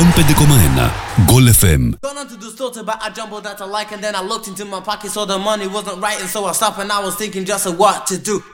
105,1 Goal FM. Gone on to the store to buy a jumbo that I like, and then I looked into my pocket, so the money wasn't right, and so I stopped and I was thinking just of what to do.